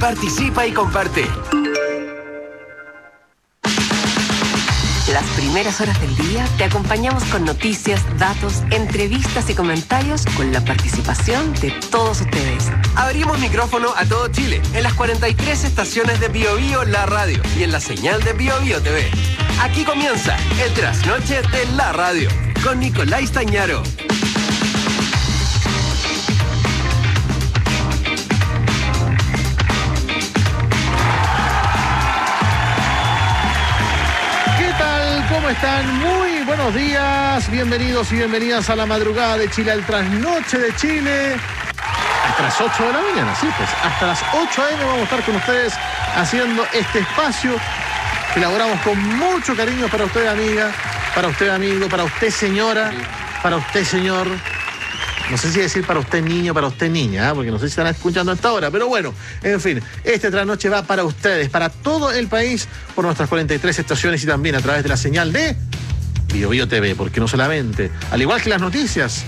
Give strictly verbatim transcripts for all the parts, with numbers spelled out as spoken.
Participa y comparte. Las primeras horas del día te acompañamos con noticias, datos, entrevistas y comentarios con la participación de todos ustedes. Abrimos micrófono a todo Chile en las cuarenta y tres estaciones de Bio Bio La Radio y en la señal de Bio Bio T V. Aquí comienza el Trasnoche de La Radio con Nicolás Tañaro. ¿Cómo están? Muy buenos días, bienvenidos y bienvenidas a la madrugada de Chile, al Trasnoche de Chile. Hasta las ocho de la mañana, sí, pues hasta las ocho a eme vamos a estar con ustedes haciendo este espacio que elaboramos con mucho cariño para usted, amiga, para usted, amigo, para usted, señora, para usted, señor. No sé si decir para usted niño, para usted niña, ¿eh? Porque no sé si están escuchando hasta ahora, pero bueno, en fin, este trasnoche va para ustedes, para todo el país, por nuestras cuarenta y tres estaciones y también a través de la señal de Bio Bio T V, porque no solamente, al igual que las noticias,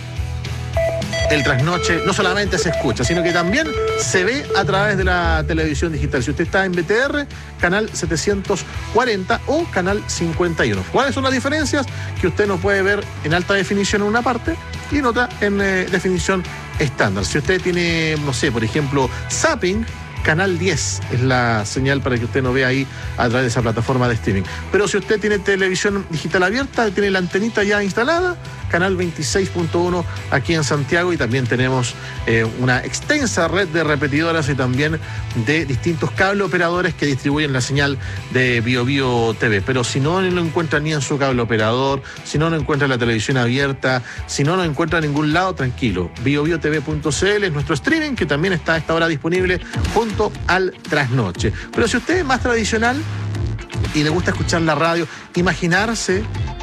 el trasnoche no solamente se escucha, sino que también se ve a través de la televisión digital. Si usted está en B T R, canal setecientos cuarenta o canal cincuenta y uno. ¿Cuáles son las diferencias? Que usted no puede ver en alta definición en una parte y en otra en eh, definición estándar. Si usted tiene, no sé, por ejemplo, Zapping, canal diez es la señal para que usted nos vea ahí a través de esa plataforma de streaming. Pero si usted tiene televisión digital abierta, tiene la antenita ya instalada, canal veintiséis punto uno aquí en Santiago, y también tenemos eh, una extensa red de repetidoras y también de distintos cable operadores que distribuyen la señal de Bio Bio T V. Pero si no lo encuentra ni en su cable operador, si no lo encuentra en la televisión abierta, si no lo encuentra en ningún lado, tranquilo. bio bio t v punto c l es nuestro streaming, que también está a esta hora disponible junto al trasnoche. Pero si usted es más tradicional y le gusta escuchar la radio, imaginarse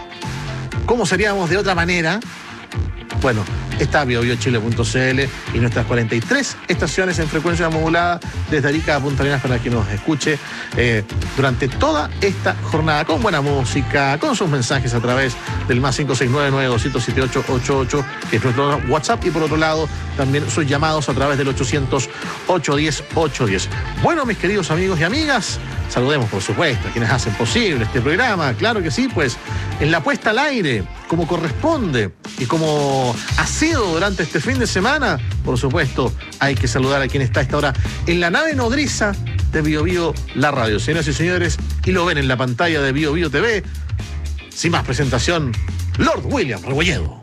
cómo seríamos de otra manera, bueno, está bio bio chile punto c l y nuestras cuarenta y tres estaciones en frecuencia modulada desde Arica a Punta Arenas para que nos escuche eh, durante toda esta jornada con buena música, con sus mensajes a través del más cinco seis nueve, nueve dos cero siete ocho ocho ocho, que es nuestro WhatsApp, y por otro lado también sus llamados a través del ochocientos, ochocientos diez, ochocientos diez. Bueno, mis queridos amigos y amigas, saludemos por supuesto a quienes hacen posible este programa. Claro que sí, pues en la puesta al aire, como corresponde y como ha sido durante este fin de semana, por supuesto, hay que saludar a quien está a esta hora en la nave nodriza de Bio Bio La Radio. Señoras y señores, y lo ven en la pantalla de Bio Bio T V, sin más presentación, Lord William Rebolledo.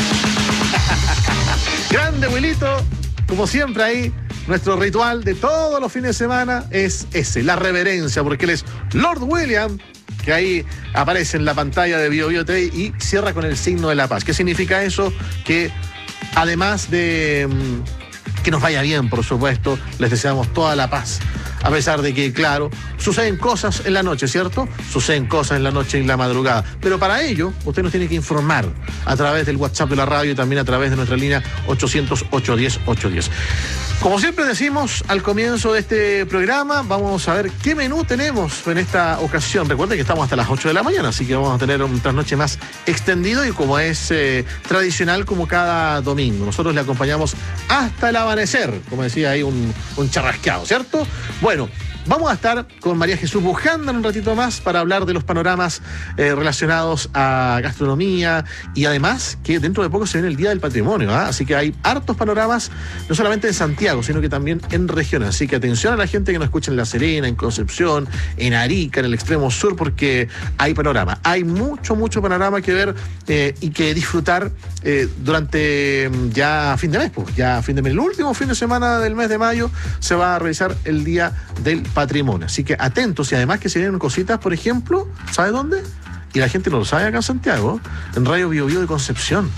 Grande, Wilito, como siempre ahí. Nuestro ritual de todos los fines de semana es ese, la reverencia, porque él es Lord William, que ahí aparece en la pantalla de Bio Bio T V y cierra con el signo de la paz. ¿Qué significa eso? Que además de mmm, que nos vaya bien, por supuesto, les deseamos toda la paz. A pesar de que, claro, suceden cosas en la noche, ¿cierto? Suceden cosas en la noche y en la madrugada. Pero para ello, usted nos tiene que informar a través del WhatsApp de la radio y también a través de nuestra línea ochocientos, ochocientos diez, ochocientos diez. Como siempre decimos al comienzo de este programa, vamos a ver qué menú tenemos en esta ocasión. Recuerden que estamos hasta las ocho de la mañana, así que vamos a tener un trasnoche más extendido y como es eh, tradicional, como cada domingo. Nosotros le acompañamos hasta el amanecer, como decía ahí un, un charrasqueado, ¿cierto? Bueno, vamos a estar con María Jesús Bujanda en un ratito más para hablar de los panoramas eh, relacionados a gastronomía, y además que dentro de poco se viene el Día del Patrimonio, ¿eh? Así que hay hartos panoramas, no solamente en Santiago, sino que también en regiones. Así que atención a la gente que nos escucha en La Serena, en Concepción, en Arica, en el extremo sur, porque hay panorama. Hay mucho, mucho panorama que ver eh, y que disfrutar eh, durante ya fin de mes, pues ya fin de mes. El último fin de semana del mes de mayo se va a realizar el Día del Patrimonio. Así que atentos, y además que se vienen cositas, por ejemplo, ¿sabe dónde? Y la gente no lo sabe acá en Santiago, en Radio Bio Bio de Concepción.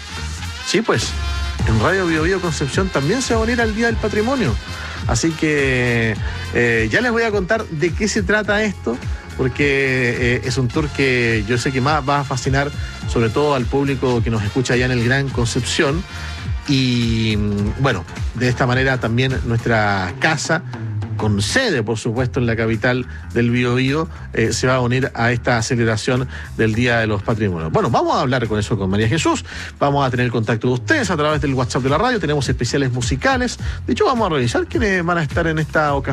Sí, pues, en Radio Bio Bio de Concepción también se va a unir al Día del Patrimonio. Así que eh, ya les voy a contar de qué se trata esto, porque eh, es un tour que yo sé que más va a fascinar sobre todo al público que nos escucha allá en el Gran Concepción. Y bueno, de esta manera también nuestra casa, con sede, por supuesto, en la capital del Biobío, eh, se va a unir a esta celebración del Día de los Patrimonios. Bueno, vamos a hablar con eso con María Jesús, vamos a tener el contacto de ustedes a través del WhatsApp de la radio, tenemos especiales musicales, de hecho vamos a revisar quiénes van a estar en esta ocasión.